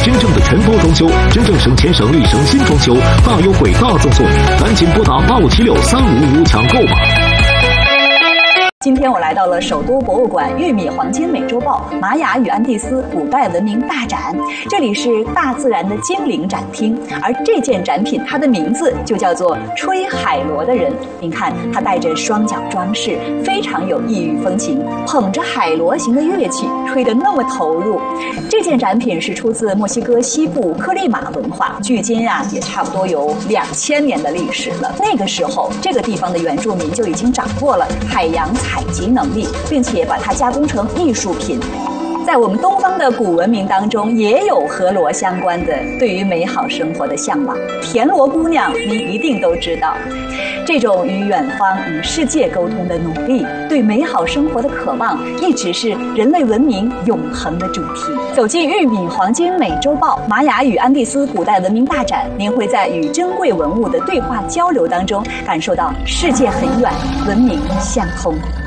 真正的全包装修，真正省钱省力省心装修，大优惠大赠送，赶紧拨打85763555抢购吧。 今天我来到了首都博物馆玉米黄金美洲豹玛雅与安第斯古代文明大展，这里是大自然的精灵展厅，而这件展品它的名字就叫做吹海螺的人。您看，他带着双脚装饰，非常有异域风情，捧着海螺形的乐器，吹得那么投入。这件展品是出自墨西哥西部克利马文化，距今也差不多有2000年的历史了。那个时候，这个地方的原住民就已经掌握了海洋采集能力，并且把它加工成艺术品。在我们东方的古文明当中，也有和螺相关的对于美好生活的向往。田螺姑娘，您一定都知道，这种与远方、与世界沟通的努力，对美好生活的渴望，一直是人类文明永恒的主题。走进玉米黄金美洲豹玛雅与安第斯古代文明大展，您会在与珍贵文物的对话交流当中，感受到世界很远，文明相通。